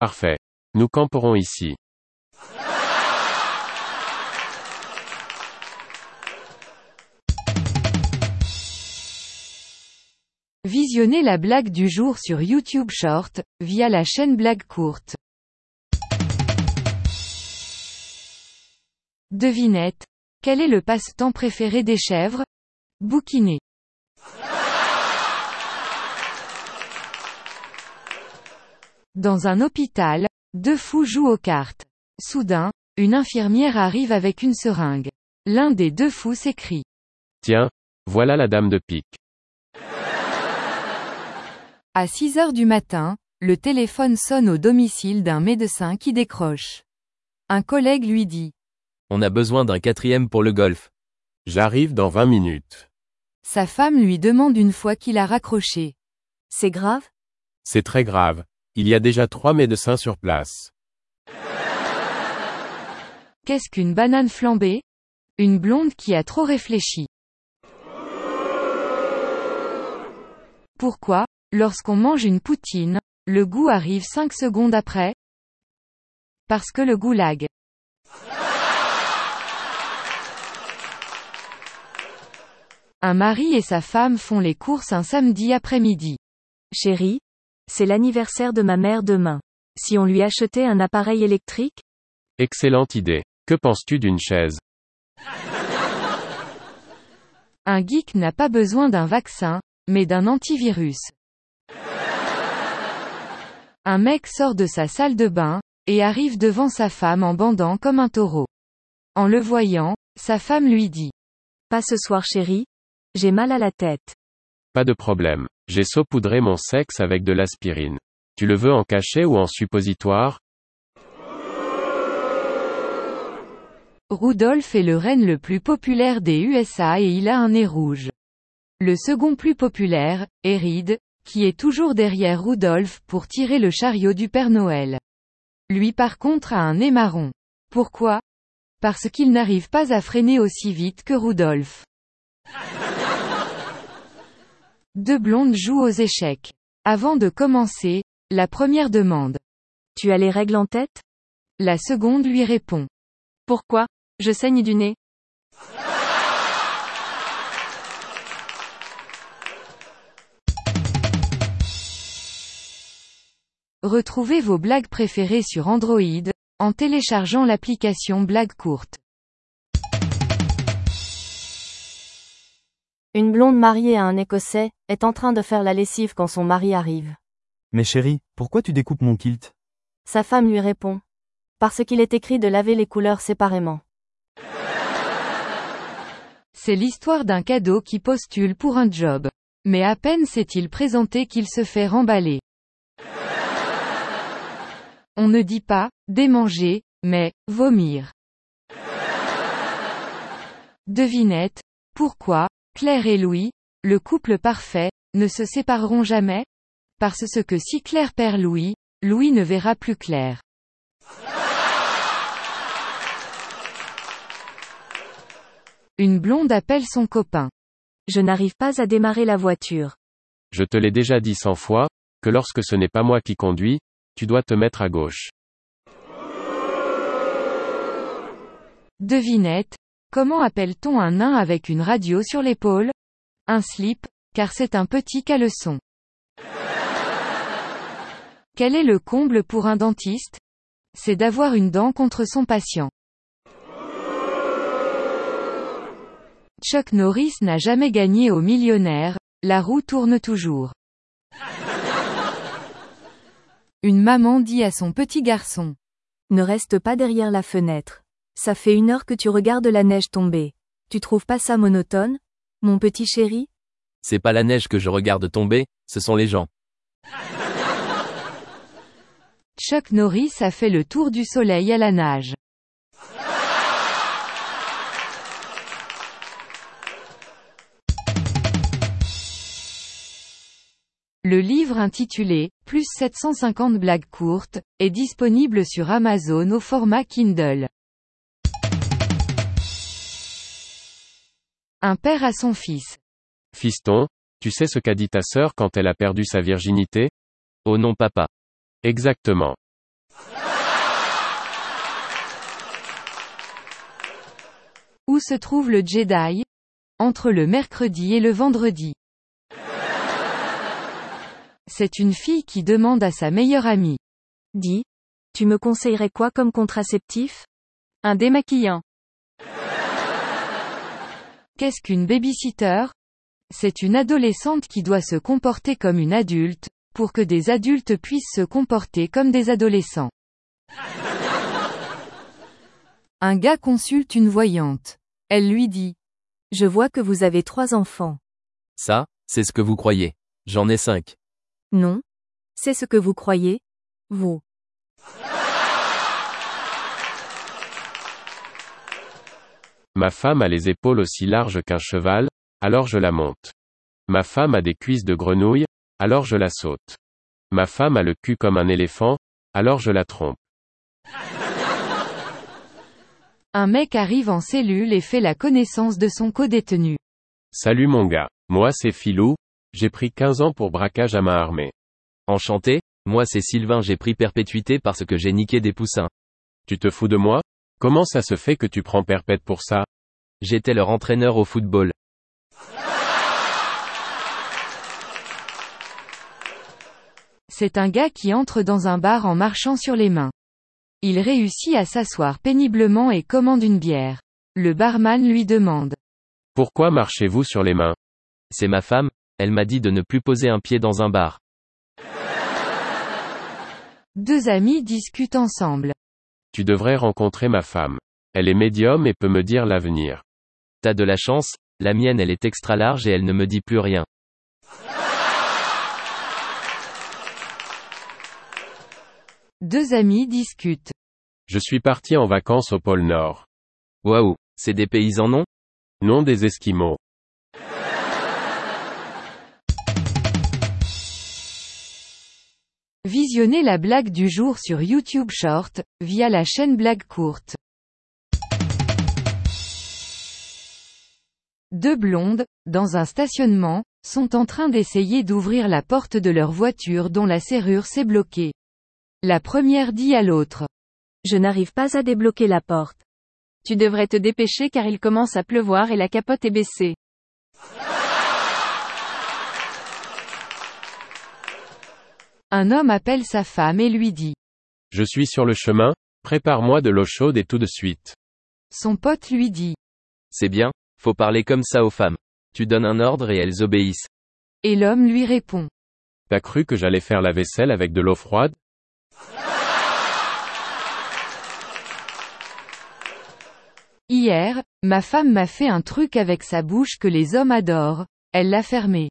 Parfait. Nous camperons ici. Visionnez la blague du jour sur YouTube Short, via la chaîne Blague Courte. Devinette. Quel est le passe-temps préféré des chèvres? Bouquiner. Dans un hôpital, deux fous jouent aux cartes. Soudain, une infirmière arrive avec une seringue. L'un des deux fous s'écrie. Tiens, voilà la dame de pique. À 6 heures du matin, le téléphone sonne au domicile d'un médecin qui décroche. Un collègue lui dit. On a besoin d'un 4e pour le golf. J'arrive dans 20 minutes. Sa femme lui demande une fois qu'il a raccroché. C'est grave? C'est très grave. Il y a déjà 3 médecins sur place. Qu'est-ce qu'une banane flambée? Une blonde qui a trop réfléchi. Pourquoi, lorsqu'on mange une poutine, le goût arrive 5 secondes après? Parce que le goulag. Un mari et sa femme font les courses un samedi après-midi. Chérie, c'est l'anniversaire de ma mère demain. Si on lui achetait un appareil électrique? Excellente idée. Que penses-tu d'une chaise? Un geek n'a pas besoin d'un vaccin, mais d'un antivirus. Un mec sort de sa salle de bain, et arrive devant sa femme en bandant comme un taureau. En le voyant, sa femme lui dit. Pas ce soir chérie. J'ai mal à la tête. Pas de problème. J'ai saupoudré mon sexe avec de l'aspirine. Tu le veux en cachet ou en suppositoire? Rudolph est le renne le plus populaire des USA et il a un nez rouge. Le second plus populaire, est Reed, qui est toujours derrière Rudolph pour tirer le chariot du Père Noël. Lui par contre a un nez marron. Pourquoi? Parce qu'il n'arrive pas à freiner aussi vite que Rudolph. Deux blondes jouent aux échecs. Avant de commencer, la première demande. Tu as les règles en tête? La seconde lui répond. Pourquoi? Je saigne du nez. Retrouvez vos blagues préférées sur Android, en téléchargeant l'application Blague Courte. Une blonde mariée à un Écossais, est en train de faire la lessive quand son mari arrive. Mais chérie, pourquoi tu découpes mon kilt? Sa femme lui répond. Parce qu'il est écrit de laver les couleurs séparément. C'est l'histoire d'un cadeau qui postule pour un job. Mais à peine s'est-il présenté qu'il se fait remballer. On ne dit pas, démanger, mais, vomir. Devinette. Pourquoi, Claire et Louis, le couple parfait, ne se sépareront jamais? Parce que si Claire perd Louis, Louis ne verra plus Claire. Une blonde appelle son copain. Je n'arrive pas à démarrer la voiture. Je te l'ai déjà dit 100 fois, que lorsque ce n'est pas moi qui conduis, tu dois te mettre à gauche. Devinette. Comment appelle-t-on un nain avec une radio sur l'épaule? Un slip, car c'est un petit caleçon. Quel est le comble pour un dentiste? C'est d'avoir une dent contre son patient. Chuck Norris n'a jamais gagné au millionnaire, la roue tourne toujours. Une maman dit à son petit garçon. Ne reste pas derrière la fenêtre. Ça fait 1 heure que tu regardes la neige tomber. Tu trouves pas ça monotone, mon petit chéri? C'est pas la neige que je regarde tomber, ce sont les gens. Chuck Norris a fait le tour du soleil à la nage. Le livre intitulé « Plus 750 blagues courtes » est disponible sur Amazon au format Kindle. Un père à son fils. Fiston, tu sais ce qu'a dit ta sœur quand elle a perdu sa virginité? Oh non papa. Exactement. Où se trouve le Jedi? Entre le mercredi et le vendredi. C'est une fille qui demande à sa meilleure amie. Dis, tu me conseillerais quoi comme contraceptif? Un démaquillant. Qu'est-ce qu'une babysitter? C'est une adolescente qui doit se comporter comme une adulte, pour que des adultes puissent se comporter comme des adolescents. Un gars consulte une voyante. Elle lui dit. Je vois que vous avez 3 enfants. Ça, c'est ce que vous croyez. J'en ai 5. Non. C'est ce que vous croyez? Vous. Ma femme a les épaules aussi larges qu'un cheval, alors je la monte. Ma femme a des cuisses de grenouille, alors je la saute. Ma femme a le cul comme un éléphant, alors je la trompe. Un mec arrive en cellule et fait la connaissance de son codétenu. Salut mon gars, moi c'est Philou, j'ai pris 15 ans pour braquage à main armée. Enchanté, moi c'est Sylvain, j'ai pris perpétuité parce que j'ai niqué des poussins. Tu te fous de moi? Comment ça se fait que tu prends perpète pour ça? J'étais leur entraîneur au football. C'est un gars qui entre dans un bar en marchant sur les mains. Il réussit à s'asseoir péniblement et commande une bière. Le barman lui demande. Pourquoi marchez-vous sur les mains? C'est ma femme, elle m'a dit de ne plus poser un pied dans un bar. Deux amis discutent ensemble. Tu devrais rencontrer ma femme. Elle est médium et peut me dire l'avenir. T'as de la chance, la mienne elle est extra large et elle ne me dit plus rien. Deux amis discutent. Je suis parti en vacances au pôle Nord. Waouh, c'est des paysans non? Non, des Esquimaux. Visionnez la blague du jour sur YouTube Short, via la chaîne Blague Courte. Deux blondes, dans un stationnement, sont en train d'essayer d'ouvrir la porte de leur voiture dont la serrure s'est bloquée. La première dit à l'autre. Je n'arrive pas à débloquer la porte. Tu devrais te dépêcher car il commence à pleuvoir et la capote est baissée. Un homme appelle sa femme et lui dit. Je suis sur le chemin, prépare-moi de l'eau chaude et tout de suite. Son pote lui dit. C'est bien, faut parler comme ça aux femmes. Tu donnes un ordre et elles obéissent. Et l'homme lui répond. T'as cru que j'allais faire la vaisselle avec de l'eau froide? Hier, ma femme m'a fait un truc avec sa bouche que les hommes adorent, elle l'a fermé.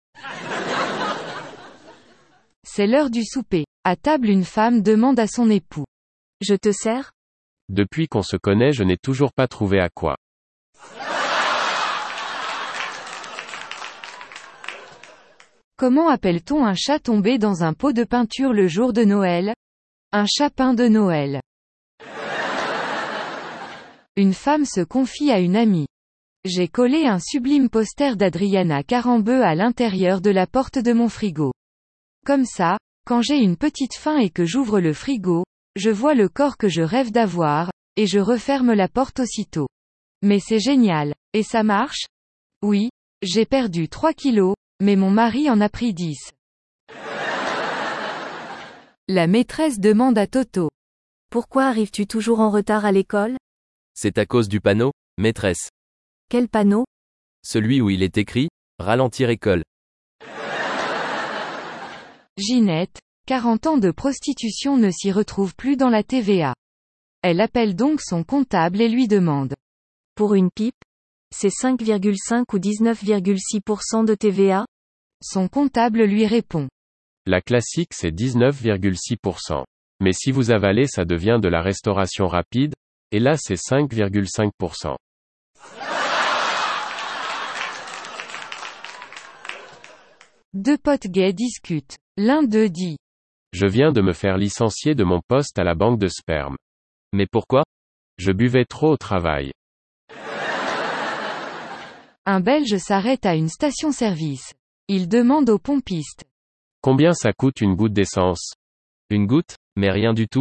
C'est l'heure du souper. À table, une femme demande à son époux. Je te sers? Depuis qu'on se connaît, je n'ai toujours pas trouvé à quoi. Comment appelle-t-on un chat tombé dans un pot de peinture le jour de Noël? Un chapin de Noël. Une femme se confie à une amie. J'ai collé un sublime poster d'Adriana Carambeu à l'intérieur de la porte de mon frigo. Comme ça, quand j'ai une petite faim et que j'ouvre le frigo, je vois le corps que je rêve d'avoir, et je referme la porte aussitôt. Mais c'est génial. Et ça marche? Oui, j'ai perdu 3 kilos, mais mon mari en a pris 10. La maîtresse demande à Toto. Pourquoi arrives-tu toujours en retard à l'école? C'est à cause du panneau, maîtresse. Quel panneau? Celui où il est écrit, ralentir école. Ginette, 40 ans de prostitution ne s'y retrouve plus dans la TVA. Elle appelle donc son comptable et lui demande. Pour une pipe? C'est 5,5 ou 19,6% de TVA? Son comptable lui répond. La classique c'est 19,6%. Mais si vous avalez ça devient de la restauration rapide, et là c'est 5,5%. Deux potes gays discutent. L'un d'eux dit. Je viens de me faire licencier de mon poste à la banque de sperme. Mais pourquoi? Je buvais trop au travail. Un Belge s'arrête à une station-service. Il demande au pompiste. Combien ça coûte une goutte d'essence? Une goutte, mais rien du tout.